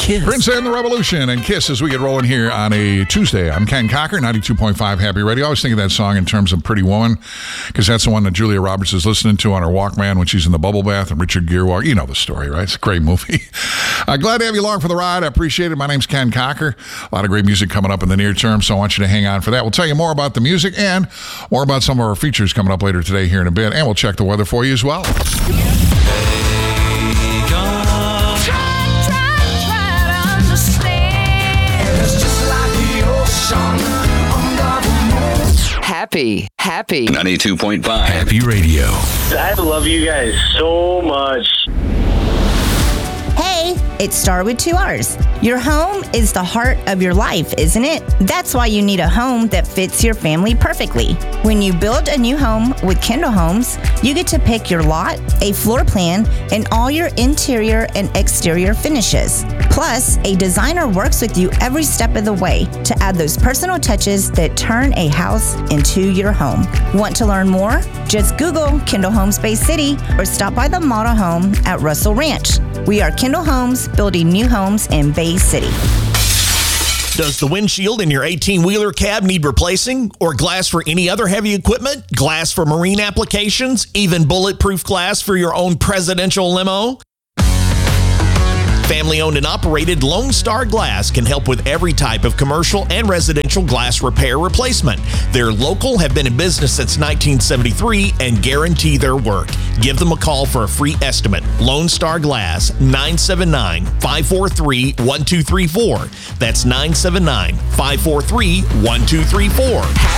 Kiss. Prince and the Revolution and Kiss as we get rolling here on a Tuesday. I'm Ken Cocker, 92.5 Happy Radio. I always think of that song in terms of Pretty Woman because that's the one that Julia Roberts is listening to on her Walkman when she's in the bubble bath and Richard Gere walk. You know the story, right? It's a great movie. Glad to have you along for the ride. I appreciate it. My name's Ken Cocker. A lot of great music coming up in the near term, so I want you to hang on for that. We'll tell you more about the music and more about some of our features coming up later today here in a bit, and we'll check the weather for you as well. Happy 92.5 Happy Radio. I love you guys so much. Hey, it's Star with 2 R's. Your home is the heart of your life, isn't it? That's why you need a home that fits your family perfectly. When you build a new home with Kendall Homes, you get to pick your lot, a floor plan, and all your interior and exterior finishes. Plus, a designer works with you every step of the way to add those personal touches that turn a house into your home. Want to learn more? Just Google Kendall Homes Bay City or stop by the model home at Russell Ranch. We are Kendall Homes, building new homes in Bay City. Does the windshield in your 18-wheeler cab need replacing? Or glass for any other heavy equipment? Glass for marine applications? Even bulletproof glass for your own presidential limo? Family-owned and operated Lone Star Glass can help with every type of commercial and residential glass repair replacement. They're local, have been in business since 1973, and guarantee their work. Give them a call for a free estimate. Lone Star Glass, 979-543-1234. That's 979-543-1234.